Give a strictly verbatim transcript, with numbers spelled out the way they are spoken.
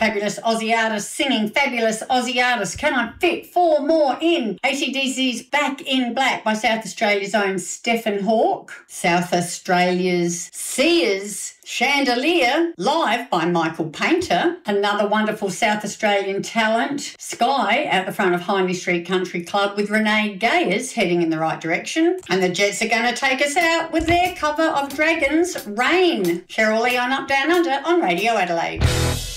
fabulous Aussie artists singing fabulous Aussie artists. Can I fit four more in? A C D C's Back in Black by South Australia's own Stephen Hawke. South Australia's Sia's Chandelier, live by Michael Painter. Another wonderful South Australian talent, Sky, out the front of Hindley Street Country Club with Renee Gayers heading in the right direction. And the Jets are going to take us out with their cover of Dragons' Rain. Cheryl Lee on Up Down Under on Radio Adelaide.